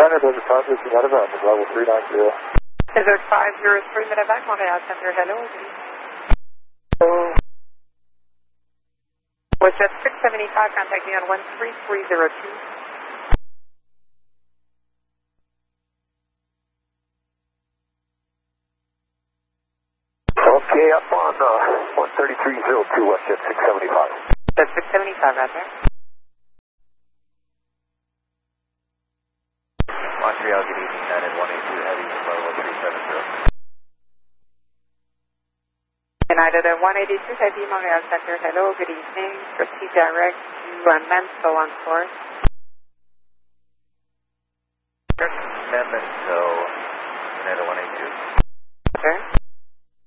Center, there's a 550 medevac at level 390. Desert 503 medevac, Montreal Center, hello. WestJet 675, contacting on 13302. Okay, up on 13302, WestJet 675. That's 675, roger. Montreal, good evening, United 182 Heavy, level 370. United 182 Heavy, Montreal Center, hello, good evening. Proceed direct to Mansell on course. Memento